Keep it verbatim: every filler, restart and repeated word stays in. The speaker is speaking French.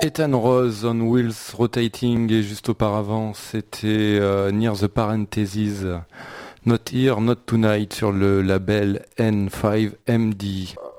Ethan Rose on Wheels Rotating et juste auparavant c'était euh, Near the Parentheses Not Here, Not Tonight sur le label N cinq M D.